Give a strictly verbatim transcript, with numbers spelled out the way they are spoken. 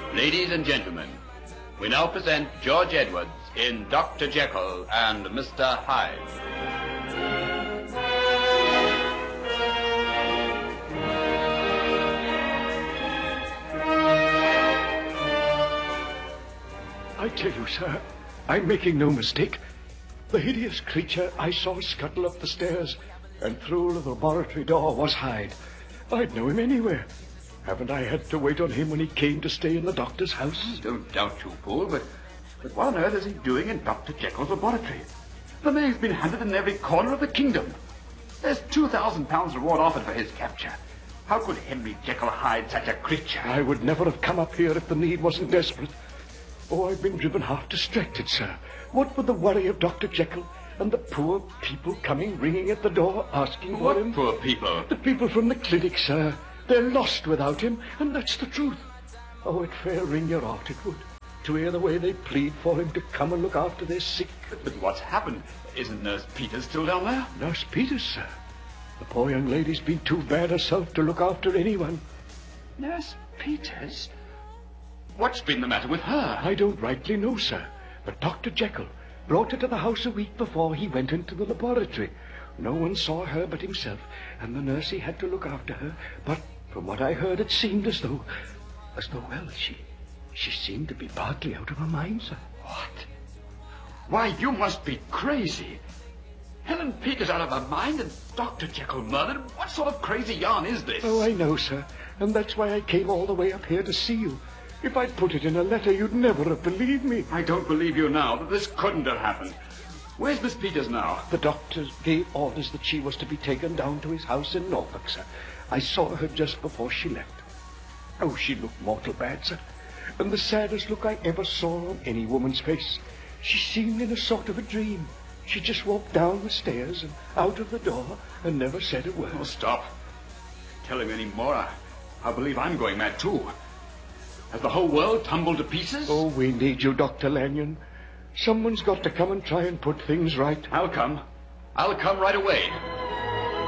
Ladies and gentlemen, we now present George Edwards in Doctor Jekyll and Mister Hyde. I tell you, sir, I'm making no mistake. The hideous creature I saw scuttle up the stairs and through the laboratory door was Hyde. I'd know him anywhere. Haven't I had to wait on him when he came to stay in the doctor's house? I don't doubt you, Paul, but, but what on earth is he doing in Doctor Jekyll's laboratory? The man's been hunted in every corner of the kingdom. There's two thousand pounds reward offered for his capture. How could Henry Jekyll hide such a creature? I would never have come up here if the need wasn't desperate. Oh, I've been driven half distracted, sir. What with the worry of Doctor Jekyll and the poor people coming ringing at the door asking What for him. poor people? The people from the clinic, sir. They're lost without him, and that's the truth. Oh, it fair wring your heart, it would, to hear the way they plead for him to come and look after their sick. But, but what's happened? Isn't Nurse Peters still down there? Nurse Peters, sir. The poor young lady's been too bad herself to look after anyone. Nurse Peters? What's been the matter with her? I don't rightly know, sir, but Doctor Jekyll brought her to the house a week before he went into the laboratory. No one saw her but himself, and the nursey had to look after her. But from what I heard, it seemed as though, as though, well, she, she seemed to be partly out of her mind, sir. What? Why, you must be crazy. Helen Peters out of her mind and Doctor Jekyll murdered? What sort of crazy yarn is this? Oh, I know, sir, and that's why I came all the way up here to see you. If I'd put it in a letter, you'd never have believed me. I don't believe you now that this couldn't have happened. Where's Miss Peters now? The doctor gave orders that she was to be taken down to his house in Norfolk, sir. I saw her just before she left. Oh, she looked mortal bad, sir, and the saddest look I ever saw on any woman's face. She seemed in a sort of a dream. She just walked down the stairs and out of the door and never said a word. Oh, stop. Tell him any more. I, I believe I'm going mad, too. Has the whole world tumbled to pieces? Oh, we need you, Doctor Lanyon. Someone's got to come and try and put things right. I'll come. I'll come right away.